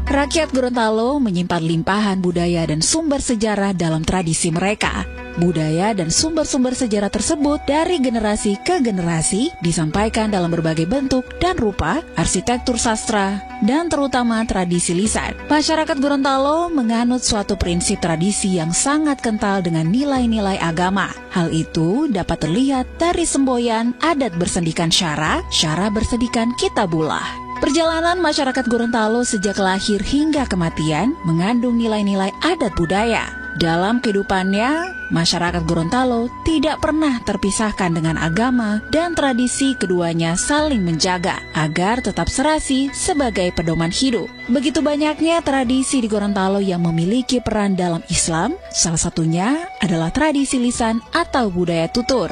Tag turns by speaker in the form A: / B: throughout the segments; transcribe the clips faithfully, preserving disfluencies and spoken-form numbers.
A: Rakyat Gorontalo menyimpan limpahan budaya dan sumber sejarah dalam tradisi mereka. Budaya dan sumber-sumber sejarah tersebut dari generasi ke generasi disampaikan dalam berbagai bentuk dan rupa, arsitektur sastra, dan terutama tradisi lisan. Masyarakat Gorontalo menganut suatu prinsip tradisi yang sangat kental dengan nilai-nilai agama. Hal itu dapat terlihat dari semboyan adat bersendikan syara, syara bersendikan kitabullah. Perjalanan masyarakat Gorontalo sejak lahir hingga kematian mengandung nilai-nilai adat budaya. Dalam kehidupannya, masyarakat Gorontalo tidak pernah terpisahkan dengan agama dan tradisi keduanya saling menjaga agar tetap serasi sebagai pedoman hidup. Begitu banyaknya tradisi di Gorontalo yang memiliki peran dalam Islam, salah satunya adalah tradisi lisan atau budaya tutur.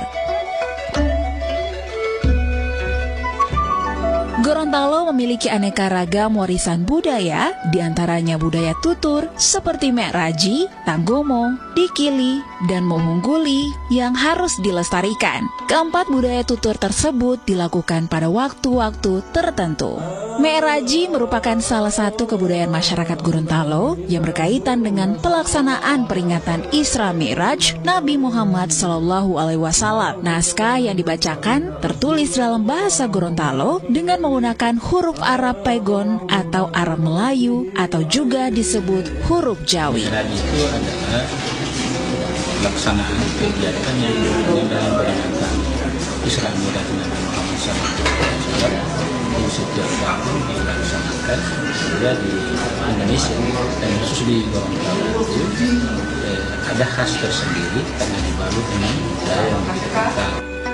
A: Gorontalo memiliki aneka ragam warisan budaya, diantaranya budaya tutur seperti Mek Raji, Tanggomo, Dikili, dan Mohongguli yang harus dilestarikan. Keempat budaya tutur tersebut dilakukan pada waktu-waktu tertentu. Mek Raji merupakan salah satu kebudayaan masyarakat Gorontalo yang berkaitan dengan pelaksanaan peringatan Isra Mi'raj Nabi Muhammad shallallahu alaihi wasallam. Naskah yang dibacakan tertulis dalam bahasa Gorontalo dengan menggunakan huruf Arab Pegon atau Arab Melayu atau juga disebut huruf Jawi.
B: Itu adalah pelaksanaan kegiatan yang dilakukan dalam peringatan Isra Mi'raj Nabi Muhammad shallallahu alaihi wasallam yang setiap tahun dilaksanakan juga di Indonesia dan khusus di Gorontalo itu eh, ada khas tersendiri karena dibalut dengan budaya yang begitu kental.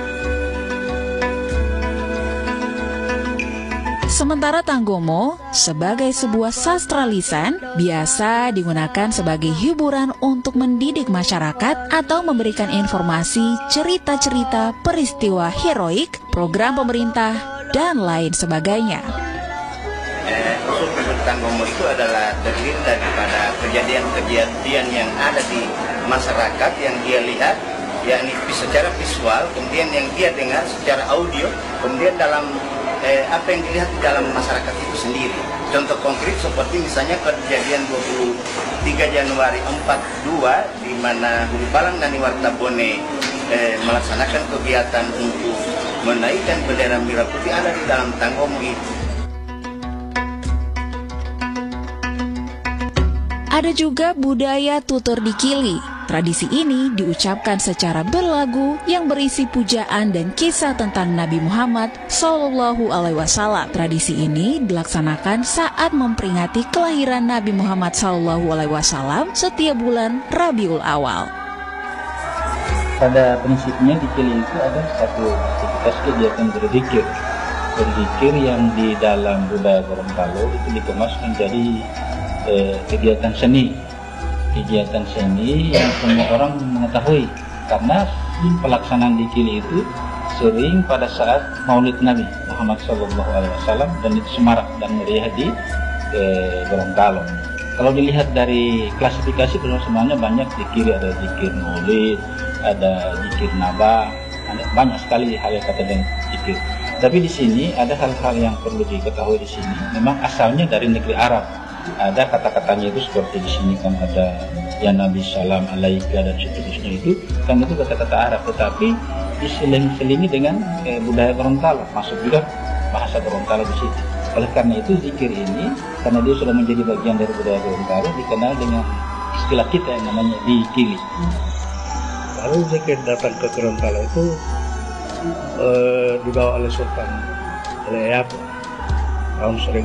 A: Sementara Tanggomo sebagai sebuah sastra lisan biasa digunakan sebagai hiburan untuk mendidik masyarakat atau memberikan informasi, cerita-cerita, peristiwa heroik, program pemerintah, dan lain sebagainya.
C: Eh, Tanggomo itu adalah terdiri daripada kejadian-kejadian yang ada di masyarakat yang dia lihat, yakni secara visual, kemudian yang dia dengar secara audio, kemudian dalam Eh, apa yang dilihat di dalam masyarakat itu sendiri. Contoh konkret seperti misalnya kejadian dua puluh tiga Januari empat puluh dua di mana Hulu Balang dan Wartabone eh, melaksanakan kegiatan untuk menaikkan bendera merah putih ada di dalam Tanggomo itu.
A: Ada juga budaya tutur Dikili. Tradisi ini diucapkan secara berlagu yang berisi pujaan dan kisah tentang Nabi Muhammad shallallahu alaihi wasallam. Tradisi ini dilaksanakan saat memperingati kelahiran Nabi Muhammad shallallahu alaihi wasallam setiap bulan Rabiul Awal.
B: Pada prinsipnya Dikili itu ada satu aktivitas kegiatan berzikir. Berzikir yang di dalam budaya Gorontalo itu dikemas menjadi eh, kegiatan seni. Kegiatan seni yang semua orang mengetahui karena pelaksanaan Dikili itu sering pada saat Maulid Nabi Muhammad shallallahu alaihi wasallam dan itu semarak dan meriah di eh, Gorontalo. Kalau dilihat dari klasifikasi sebenarnya banyak Dikili, ada zikir Maulid, ada zikir Naba, ada banyak sekali hal yang kata dengan zikir. Tapi di sini ada hal-hal yang perlu diketahui di sini. Memang asalnya dari negeri Arab. Ada kata-katanya itu seperti di sini kan ada ya Nabi salam alaika dan seterusnya itu kan itu kata-kata Arab, tetapi diseling-selingi dengan eh, budaya Gorontalo, masuk juga bahasa Gorontalo di situ. Oleh karena itu zikir ini karena dia sudah menjadi bagian dari budaya Gorontalo dikenal dengan istilah kita yang namanya Dikili.
D: Lalu zikir datang ke Gorontalo itu eh, dibawa oleh Sultan Alayap tahun seribu